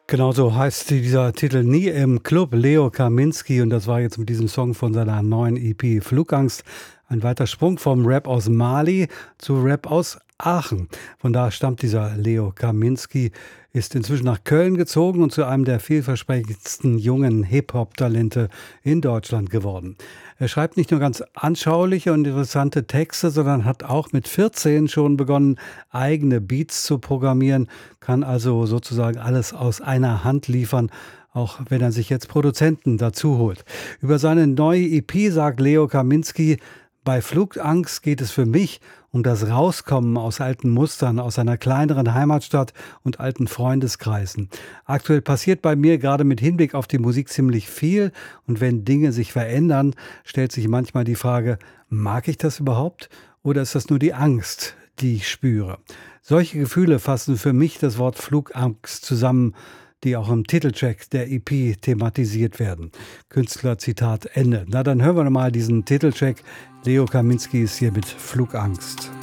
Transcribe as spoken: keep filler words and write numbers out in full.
Genau so heißt dieser Titel „Nie im Club", Leo Kaminski, und das war jetzt mit diesem Song von seiner neuen E P Flugangst. Ein weiter Sprung vom Rap aus Mali zu Rap aus Aachen. Von da stammt dieser Leo Kaminski, ist inzwischen nach Köln gezogen und zu einem der vielversprechendsten jungen Hip-Hop-Talente in Deutschland geworden. Er schreibt nicht nur ganz anschauliche und interessante Texte, sondern hat auch mit vierzehn schon begonnen, eigene Beats zu programmieren, kann also sozusagen alles aus einer Hand liefern, auch wenn er sich jetzt Produzenten dazu holt. Über seine neue E P sagt Leo Kaminski: Bei Flugangst geht es für mich um das Rauskommen aus alten Mustern, aus einer kleineren Heimatstadt und alten Freundeskreisen. Aktuell passiert bei mir gerade mit Hinblick auf die Musik ziemlich viel, und wenn Dinge sich verändern, stellt sich manchmal die Frage: Mag ich das überhaupt oder ist das nur die Angst, die ich spüre? Solche Gefühle fassen für mich das Wort Flugangst zusammen, die auch im Titeltrack der E P thematisiert werden. Künstler, Zitat, Ende. Na, dann hören wir noch mal diesen Titeltrack. Leo Kaminski ist hier mit Flugangst.